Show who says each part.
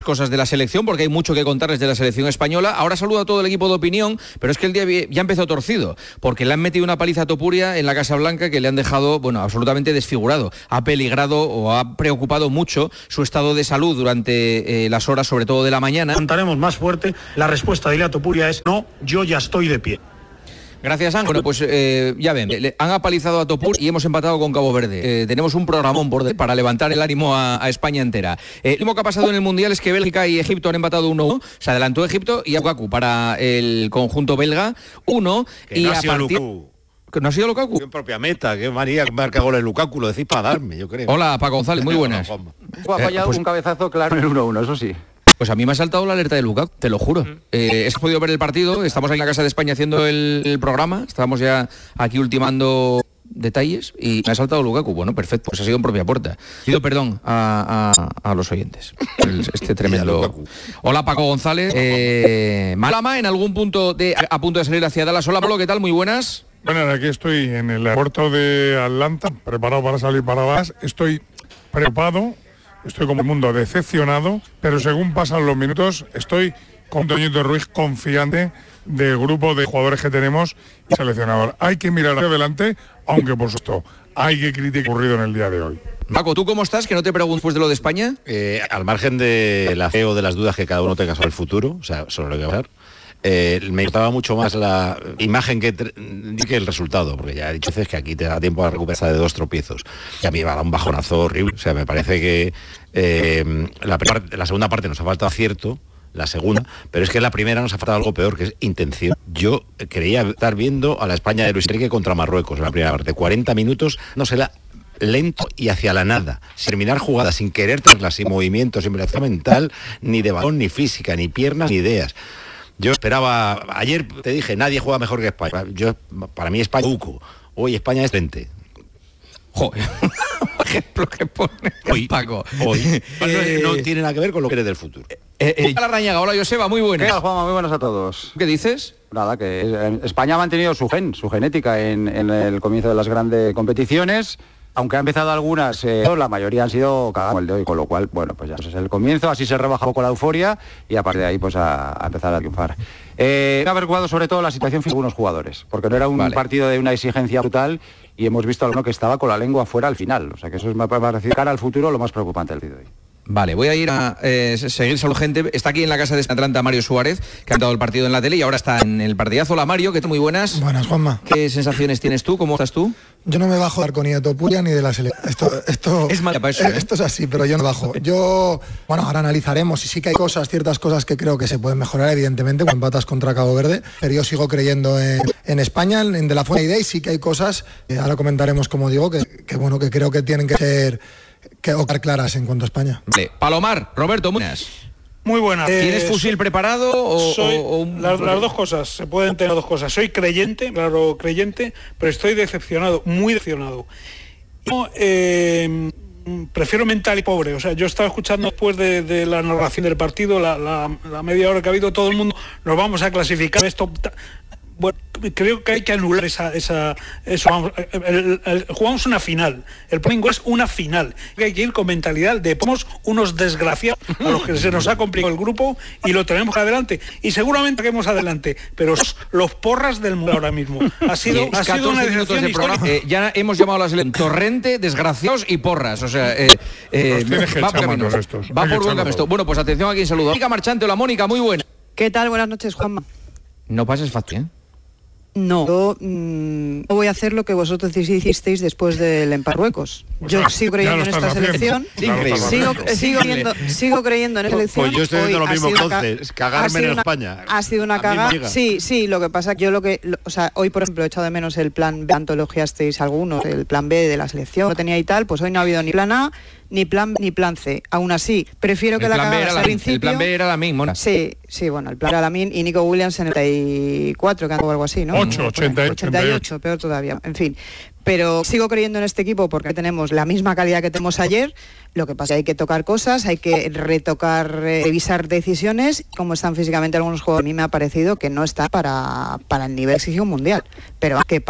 Speaker 1: cosas de la selección, porque hay mucho que contarles de la selección española. Ahora saludo a todo el equipo de opinión, pero es que el día ya empezó torcido, porque le han metido una paliza a Topuria en la Casa Blanca que le han dejado, bueno, absolutamente desfigurado. Ha peligrado o ha preocupado mucho su estado de salud durante las horas, sobre todo de la mañana.
Speaker 2: Contaremos más fuerte. La respuesta de Ilia Topuria es: no, yo ya estoy de pie.
Speaker 1: Gracias, Ángel. Bueno, pues ya ven, han apalizado a Topur y hemos empatado con Cabo Verde. Tenemos un programón para levantar el ánimo a España entera. Lo último que ha pasado en el Mundial es que Bélgica y Egipto han empatado 1-1. Se adelantó Egipto y Lukaku para el conjunto belga 1.
Speaker 3: Que no ha sido Lukaku.
Speaker 1: ¿No ha sido Lukaku?
Speaker 3: En propia meta, que María marca goles Lukaku, lo decís para darme, yo creo.
Speaker 1: Hola, Paco González, muy buenas.
Speaker 4: Ha fallado un cabezazo claro en el 1-1, eso sí.
Speaker 1: Pues a mí me ha saltado la alerta de Lukaku, te lo juro. He podido ver el partido, estamos aquí en la Casa de España haciendo el programa, estábamos ya aquí ultimando detalles y me ha saltado Lukaku. Bueno, perfecto, pues ha sido en propia puerta. Pido perdón a los oyentes. Este tremendo... Hola, Paco González. Malama, en algún punto a punto de salir hacia Dallas. Hola, Pablo, ¿qué tal? Muy buenas.
Speaker 5: Bueno, aquí estoy en el aeropuerto de Atlanta, preparado para salir para Dallas. Estoy preocupado. Estoy como el mundo decepcionado, pero según pasan los minutos, estoy con Toñito Ruiz confiante del grupo de jugadores que tenemos y seleccionador. Hay que mirar hacia adelante, aunque por supuesto hay que criticar lo ocurrido en el día de hoy.
Speaker 1: Paco, ¿tú cómo estás? Que no te pregunto después de lo de España.
Speaker 3: Al margen de la fe o de las dudas que cada uno tenga sobre el futuro, o sea, sobre lo que va a pasar, me importaba mucho más la imagen que el resultado, porque ya he dicho veces que aquí te da tiempo a recuperarse de 2 tropiezos y a mí me va a dar un bajonazo horrible. O sea, me parece que la segunda parte nos ha faltado acierto, la segunda, pero es que la primera nos ha faltado algo peor, que es intención. Yo creía estar viendo a la España de Luis Enrique contra Marruecos en la primera parte, 40 minutos, no sé, lento y hacia la nada, sin terminar jugadas, sin querer tenerlas, sin movimiento, sin velocidad mental, ni de balón, ni física, ni piernas, ni ideas. Yo esperaba, ayer te dije, nadie juega mejor que España. Para mí España es buco. Hoy España es frente.
Speaker 1: Joder, ejemplo que pone
Speaker 3: hoy,
Speaker 1: Paco.
Speaker 3: Hoy no tiene nada que ver con lo que eres del futuro.
Speaker 1: La Rañaga, hola Joseba, muy buenas.
Speaker 4: ¿Qué tal, Juanma? Muy buenas a todos.
Speaker 1: ¿Qué dices?
Speaker 4: Nada, que España ha mantenido su genética en el comienzo de las grandes competiciones. Aunque ha empezado algunas, la mayoría han sido cagadas como el de hoy, con lo cual, bueno, pues ya es el comienzo, así se rebaja un poco la euforia y a partir de ahí pues a empezar a triunfar. Haber jugado sobre todo la situación de algunos jugadores, porque no era un partido de una exigencia brutal y hemos visto a alguno que estaba con la lengua fuera al final, o sea que eso me parece cara al futuro lo más preocupante del partido de hoy.
Speaker 1: Vale, voy a ir a seguir saludando gente. Está aquí en la Casa de Atlanta Mario Suárez, que ha dado el partido en la tele y ahora está en el partidazo. Hola Mario, ¿qué tal? Muy buenas.
Speaker 6: Buenas, Juanma.
Speaker 1: ¿Qué sensaciones tienes tú? ¿Cómo estás tú?
Speaker 6: Yo no me bajo con ni de Topuria ni de la selección. Esto
Speaker 1: es mala para eso, ¿eh?
Speaker 6: Esto es así, pero yo no bajo. Bueno, ahora analizaremos y sí que hay ciertas cosas que creo que se pueden mejorar, evidentemente, cuando empatas contra Cabo Verde, pero yo sigo creyendo en España, en De La Fuente y sí que hay cosas, ahora comentaremos, como digo, que bueno, que creo que tienen que ser claras en cuanto a España.
Speaker 1: Vale. Palomar, Roberto, buenas.
Speaker 2: Muy buenas.
Speaker 1: ¿Tienes fusil preparado o
Speaker 2: las dos cosas, se pueden tener dos cosas. Soy creyente, claro, creyente, pero estoy decepcionado, muy decepcionado. Yo, prefiero mental y pobre. O sea, yo estaba escuchando después de la narración del partido, la media hora que ha habido, todo el mundo, nos vamos a clasificar esto. Bueno, creo que hay que anular eso. Jugamos una final. El domingo es una final. Hay que ir con mentalidad de somos unos desgraciados a los que se nos ha complicado el grupo y lo tenemos adelante. Y seguramente que adelante. Pero los porras del mundo ahora mismo. Ha sido una decepción histórica.
Speaker 1: Ya hemos llamado a la selección torrente, desgraciados y porras. O sea, va por camino. Va por buen camino. Bueno, pues atención a quien saluda. Mónica Marchante, hola Mónica, muy buena.
Speaker 7: ¿Qué tal? Buenas noches, Juanma.
Speaker 1: No pases fácil, ¿eh?
Speaker 7: No, yo no voy a hacer lo que vosotros hicisteis después del Marruecos. Yo sigo creyendo en esta selección. Sigo creyendo en esta selección.
Speaker 3: Pues yo estoy viendo lo mismo entonces, cagarme en España.
Speaker 7: Ha sido una cagada. Sí, lo que pasa que hoy por ejemplo he echado de menos el plan B, tanto elogiasteis algunos, el plan B de la selección, lo tenía y tal, pues hoy no ha habido ni plan A, ni plan C. Aún así, prefiero que la cagada al principio.
Speaker 1: El plan B era Lamine, Mona.
Speaker 7: Sí, bueno, el plan era Lamine y Nico Williams en el 84, que o algo así, ¿no? 88, peor todavía. En fin, pero sigo creyendo en este equipo porque tenemos la misma calidad que tenemos ayer. Lo que pasa es que hay que tocar cosas, hay que retocar, revisar decisiones. Como están físicamente algunos jugadores, a mí me ha parecido que no está para el nivel exigido mundial. Pero que